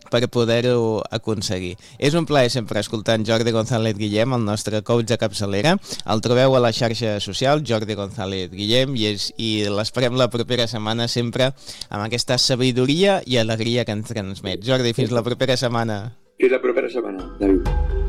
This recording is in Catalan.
per poder-ho aconseguir. És un plaer sempre escoltar en Jordi González Guillem, el nostre coach de capçalera. El trobeu a la xarxa social, Jordi González Guillem, i l'esperem la propera setmana sempre amb aquesta sabidoria i alegria que ens transmet. Jordi, fins la propera setmana. Fins la propera setmana, David.